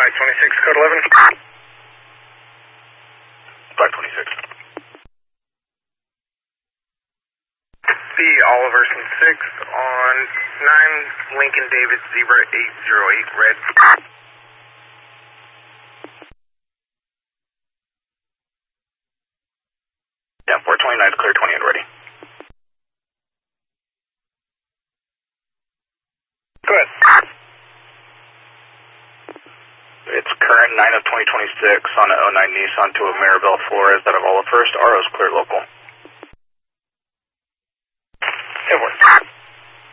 526, code 11. 526. B. Oliverson 6 on 9 Lincoln David Zebra 808 red. Yeah, 429 clear 20 and ready. Go ahead. It's current 9 of 2026 on a 09 Nissan to a Maribel Flores out of Olive First. RO's clear local.